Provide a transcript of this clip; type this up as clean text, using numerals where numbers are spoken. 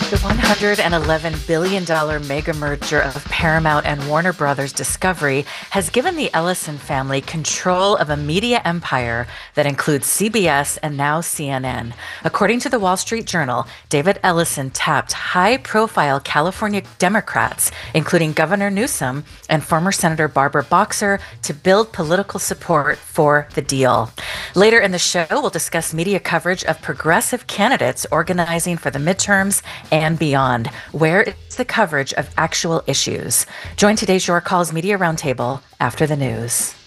The $111 billion mega merger of Paramount and Warner Brothers Discovery has given the Ellison family control of a media empire that includes CBS and now CNN. According to the Wall Street Journal, David Ellison tapped high-profile California Democrats, including Governor Newsom and former Senator Barbara Boxer, to build political support for the deal. Later in the show, we'll discuss media coverage of progressive candidates organizing for the midterms and beyond. Where is the coverage of actual issues? Join today's Your Calls Media Roundtable after the news.